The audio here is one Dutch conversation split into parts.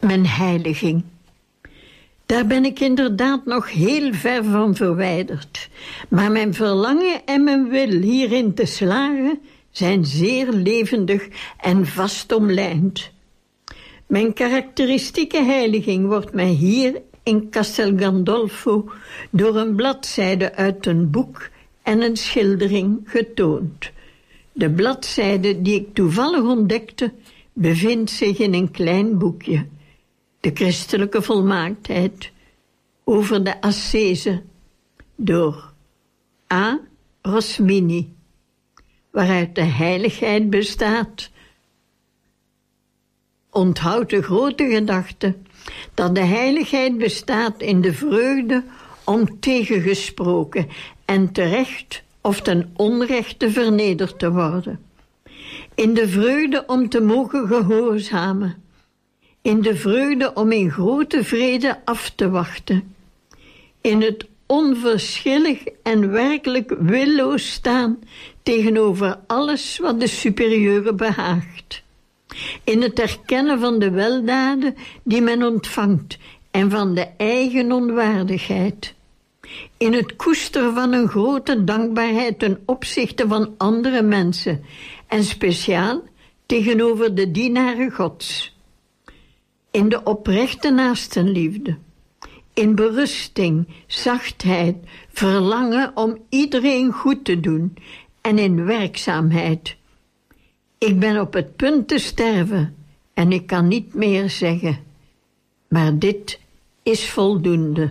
mijn heiliging. Daar ben ik inderdaad nog heel ver van verwijderd. Maar mijn verlangen en mijn wil hierin te slagen zijn zeer levendig en vast omlijnd. Mijn karakteristieke heiliging wordt mij hier in Castel Gandolfo door een bladzijde uit een boek en een schildering getoond. De bladzijde die ik toevallig ontdekte bevindt zich in een klein boekje. De christelijke volmaaktheid over de ascese door A. Rosmini, waaruit de heiligheid bestaat. Onthoud de grote gedachte dat de heiligheid bestaat in de vreugde om tegengesproken en terecht of ten onrechte vernederd te worden. In de vreugde om te mogen gehoorzamen. In de vreugde om in grote vrede af te wachten. In het onverschillig en werkelijk willoos staan tegenover alles wat de superieure behaagt. In het erkennen van de weldaden die men ontvangt en van de eigen onwaardigheid. In het koesteren van een grote dankbaarheid ten opzichte van andere mensen en speciaal tegenover de dienaren Gods. In de oprechte naastenliefde. In berusting, zachtheid, verlangen om iedereen goed te doen en in werkzaamheid. Ik ben op het punt te sterven en ik kan niet meer zeggen. Maar dit is voldoende.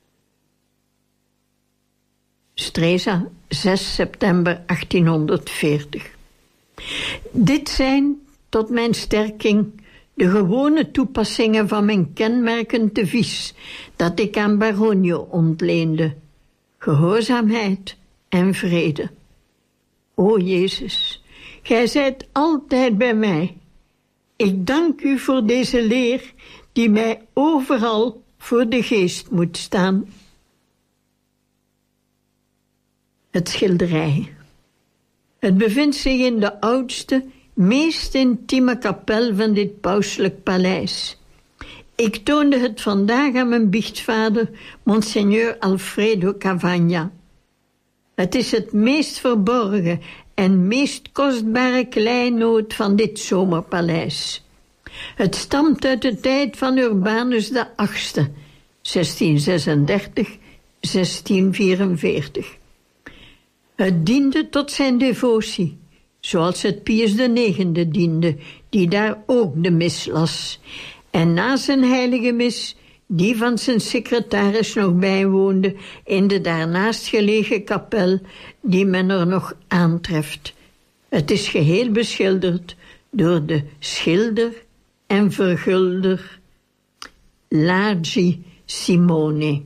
Stresa, 6 september 1840. Dit zijn, tot mijn sterking, de gewone toepassingen van mijn kenmerkend devies dat ik aan Baronio ontleende. Gehoorzaamheid en vrede. O Jezus, Gij zijt altijd bij mij. Ik dank u voor deze leer die mij overal voor de geest moet staan. Het schilderij. Het bevindt zich in de oudste, meest intieme kapel van dit pauselijk paleis. Ik toonde het vandaag aan mijn biechtvader, Monseigneur Alfredo Cavagna. Het is het meest verborgen en meest kostbare kleinood van dit zomerpaleis. Het stamt uit de tijd van Urbanus VIII, 1636-1644. Het diende tot zijn devotie, zoals het Pius IX diende, die daar ook de mis las. En na zijn heilige mis, die van zijn secretaris nog bijwoonde in de daarnaast gelegen kapel, die men er nog aantreft. Het is geheel beschilderd door de schilder en vergulder Lagi Simone.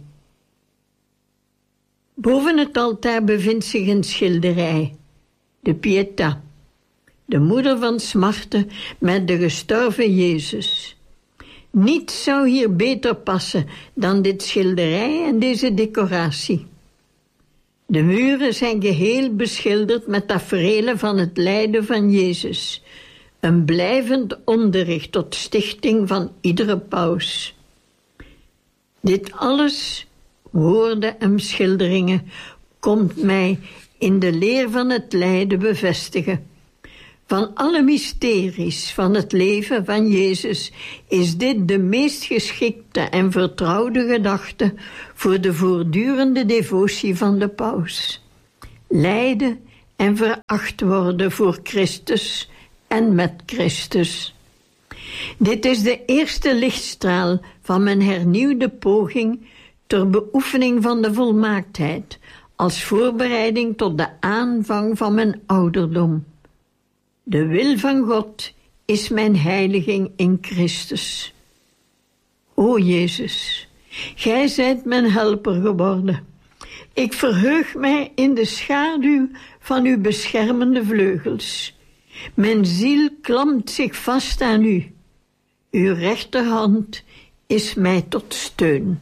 Boven het altaar bevindt zich een schilderij, de Pietà, de moeder van smarten met de gestorven Jezus. Niets zou hier beter passen dan dit schilderij en deze decoratie. De muren zijn geheel beschilderd met taferelen van het lijden van Jezus. Een blijvend onderricht tot stichting van iedere paus. Dit alles, woorden en schilderingen, komt mij in de leer van het lijden bevestigen. Van alle mysteries van het leven van Jezus is dit de meest geschikte en vertrouwde gedachte voor de voortdurende devotie van de paus. Lijden en veracht worden voor Christus en met Christus. Dit is de eerste lichtstraal van mijn hernieuwde poging ter beoefening van de volmaaktheid, als voorbereiding tot de aanvang van mijn ouderdom. De wil van God is mijn heiliging in Christus. O Jezus, Gij zijt mijn helper geworden. Ik verheug mij in de schaduw van uw beschermende vleugels. Mijn ziel klampt zich vast aan u. Uw rechterhand is mij tot steun.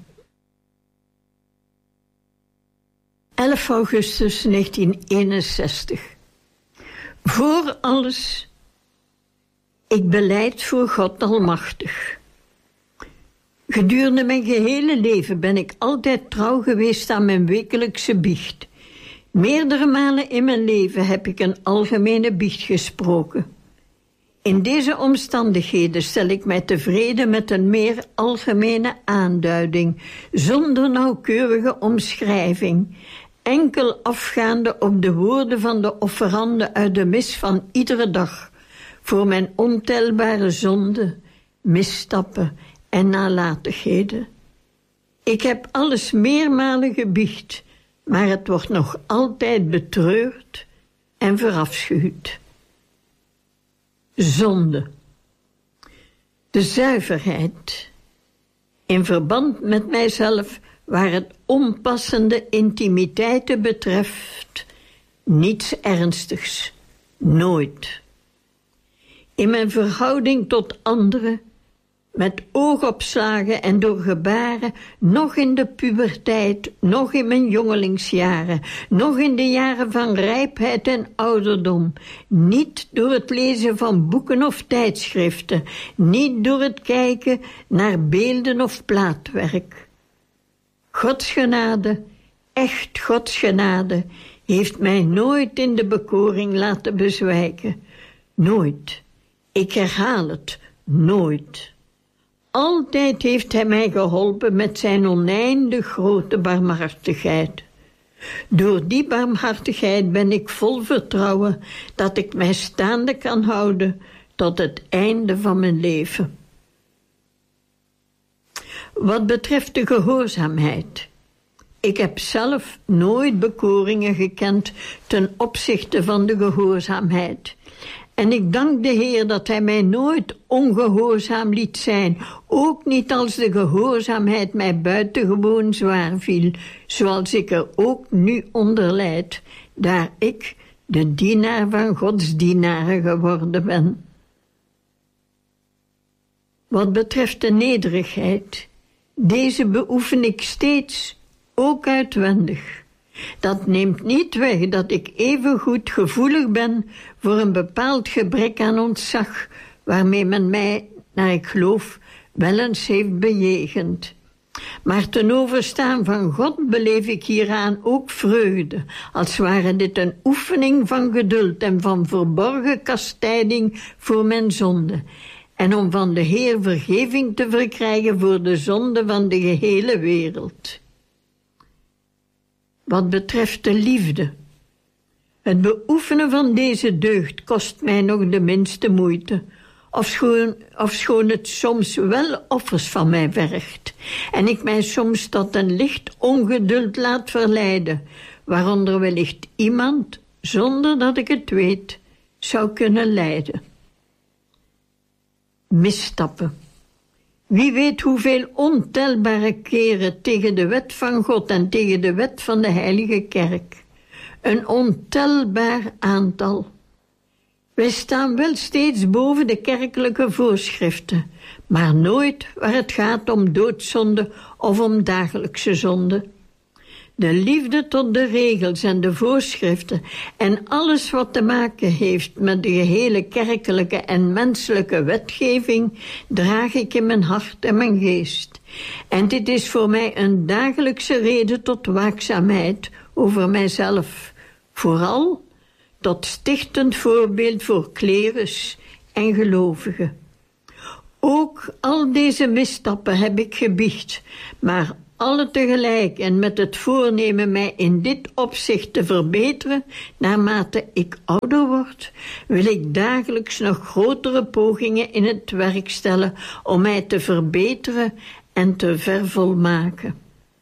11 augustus 1961. Voor alles, ik belijd voor God Almachtig. Gedurende mijn gehele leven ben ik altijd trouw geweest aan mijn wekelijkse biecht. Meerdere malen in mijn leven heb ik een algemene biecht gesproken. In deze omstandigheden stel ik mij tevreden met een meer algemene aanduiding, zonder nauwkeurige omschrijving, enkel afgaande op de woorden van de offerande uit de mis van iedere dag, voor mijn ontelbare zonden, misstappen en nalatigheden. Ik heb alles meermalen gebiecht, maar het wordt nog altijd betreurd en verafschuwd. Zonde. De zuiverheid. In verband met mijzelf, waar het onpassende intimiteiten betreft, niets ernstigs, nooit. In mijn verhouding tot anderen, met oogopslagen en door gebaren, nog in de puberteit, nog in mijn jongelingsjaren, nog in de jaren van rijpheid en ouderdom, niet door het lezen van boeken of tijdschriften, niet door het kijken naar beelden of plaatwerk. Gods genade, echt Gods genade, heeft mij nooit in de bekoring laten bezwijken. Nooit. Ik herhaal het, nooit. Altijd heeft hij mij geholpen met zijn oneindig grote barmhartigheid. Door die barmhartigheid ben ik vol vertrouwen dat ik mij staande kan houden tot het einde van mijn leven. Wat betreft de gehoorzaamheid. Ik heb zelf nooit bekoringen gekend ten opzichte van de gehoorzaamheid. En ik dank de Heer dat hij mij nooit ongehoorzaam liet zijn, ook niet als de gehoorzaamheid mij buitengewoon zwaar viel, zoals ik er ook nu onder lijd, daar ik de dienaar van Gods dienaren geworden ben. Wat betreft de nederigheid, deze beoefen ik steeds, ook uitwendig. Dat neemt niet weg dat ik evengoed gevoelig ben voor een bepaald gebrek aan ontzag, waarmee men mij, naar ik geloof, wel eens heeft bejegend. Maar ten overstaan van God beleef ik hieraan ook vreugde, als ware dit een oefening van geduld en van verborgen kastijding voor mijn zonde, en om van de Heer vergeving te verkrijgen voor de zonde van de gehele wereld. Wat betreft de liefde. Het beoefenen van deze deugd kost mij nog de minste moeite, ofschoon het soms wel offers van mij vergt, en ik mij soms tot een licht ongeduld laat verleiden, waaronder wellicht iemand, zonder dat ik het weet, zou kunnen lijden. Misstappen. Wie weet hoeveel ontelbare keren tegen de wet van God en tegen de wet van de Heilige Kerk. Een ontelbaar aantal. Wij staan wel steeds boven de kerkelijke voorschriften, maar nooit waar het gaat om doodzonde of om dagelijkse zonde. De liefde tot de regels en de voorschriften en alles wat te maken heeft met de gehele kerkelijke en menselijke wetgeving draag ik in mijn hart en mijn geest. En dit is voor mij een dagelijkse reden tot waakzaamheid over mijzelf, vooral tot stichtend voorbeeld voor klerus en gelovigen. Ook al deze misstappen heb ik gebiecht, maar alle tegelijk en met het voornemen mij in dit opzicht te verbeteren, naarmate ik ouder word, wil ik dagelijks nog grotere pogingen in het werk stellen om mij te verbeteren en te vervolmaken.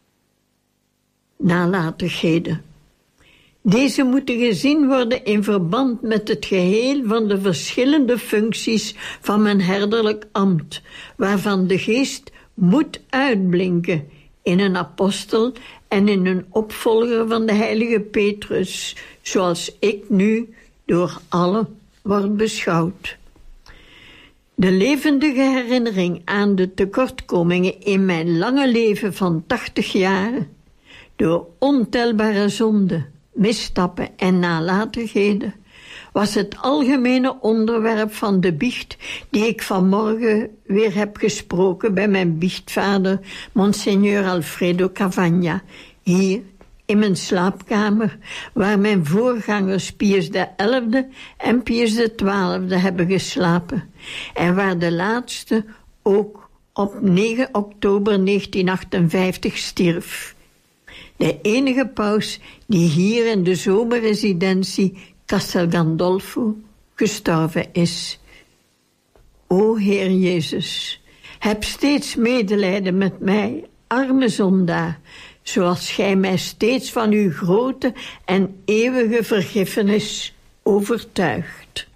Nalatigheden. Deze moeten gezien worden in verband met het geheel van de verschillende functies van mijn herderlijk ambt, waarvan de geest moet uitblinken in een apostel en in een opvolger van de heilige Petrus, zoals ik nu door allen word beschouwd. De levendige herinnering aan de tekortkomingen in mijn lange leven van 80 jaren, door ontelbare zonden, misstappen en nalatigheden, was het algemene onderwerp van de biecht die ik vanmorgen weer heb gesproken bij mijn biechtvader, Monseigneur Alfredo Cavagna, hier in mijn slaapkamer, waar mijn voorgangers Pius XI en Pius XII hebben geslapen, en waar de laatste ook op 9 oktober 1958 stierf. De enige paus die hier in de zomerresidentie Castel Gandolfo gestorven is. O Heer Jezus, heb steeds medelijden met mij, arme zondaar, zoals gij mij steeds van uw grote en eeuwige vergiffenis overtuigt.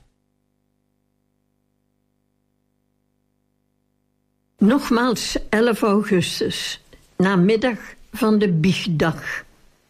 Nogmaals 11 augustus, namiddag van de biechtdag.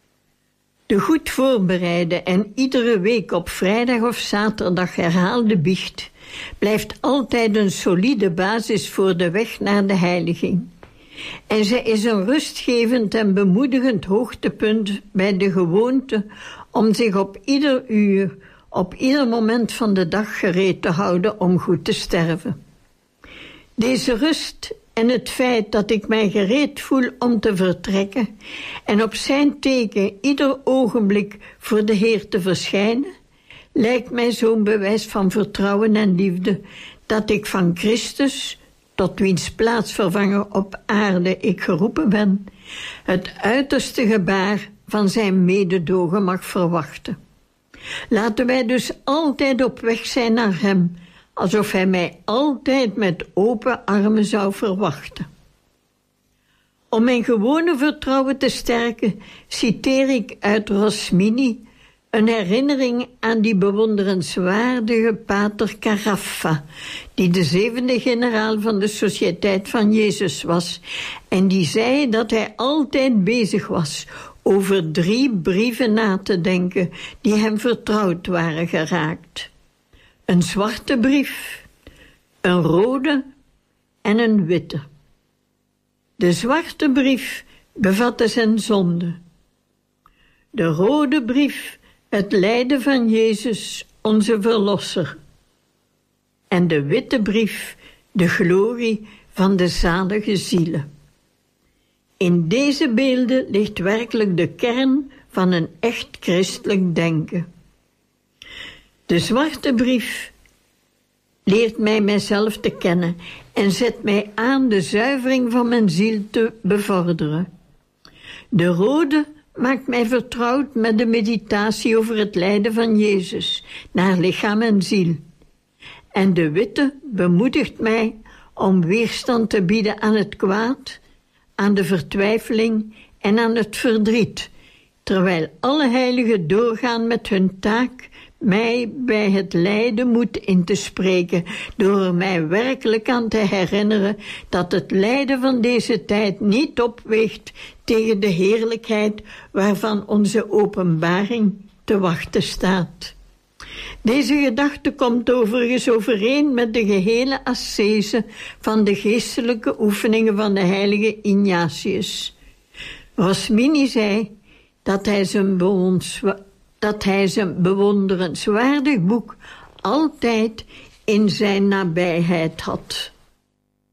De goed voorbereide en iedere week op vrijdag of zaterdag herhaalde biecht blijft altijd een solide basis voor de weg naar de heiliging. En zij is een rustgevend en bemoedigend hoogtepunt bij de gewoonte om zich op ieder uur, op ieder moment van de dag gereed te houden om goed te sterven. Deze rust en het feit dat ik mij gereed voel om te vertrekken en op zijn teken ieder ogenblik voor de Heer te verschijnen, lijkt mij zo'n bewijs van vertrouwen en liefde dat ik van Christus, tot wiens plaatsvervanger op aarde ik geroepen ben, het uiterste gebaar van zijn mededogen mag verwachten. Laten wij dus altijd op weg zijn naar hem, alsof hij mij altijd met open armen zou verwachten. Om mijn gewone vertrouwen te sterken, citeer ik uit Rosmini een herinnering aan die bewonderenswaardige pater Caraffa, die de 7e generaal van de Sociëteit van Jezus was, en die zei dat hij altijd bezig was over 3 brieven na te denken die hem vertrouwd waren geraakt. Een zwarte brief, een rode en een witte. De zwarte brief bevatte zijn zonde. De rode brief het lijden van Jezus, onze Verlosser. En de witte brief de glorie van de zalige zielen. In deze beelden ligt werkelijk de kern van een echt christelijk denken. De zwarte brief leert mij mijzelf te kennen en zet mij aan de zuivering van mijn ziel te bevorderen. De rode maakt mij vertrouwd met de meditatie over het lijden van Jezus, naar lichaam en ziel. En de witte bemoedigt mij om weerstand te bieden aan het kwaad, aan de vertwijfeling en aan het verdriet, terwijl alle heiligen doorgaan met hun taak mij bij het lijden moed in te spreken, door er mij werkelijk aan te herinneren dat het lijden van deze tijd niet opweegt tegen de heerlijkheid waarvan onze openbaring te wachten staat. Deze gedachte komt overigens overeen met de gehele ascese van de geestelijke oefeningen van de heilige Ignatius. Rosmini zei dat hij zijn bewonderenswaardig boek altijd in zijn nabijheid had.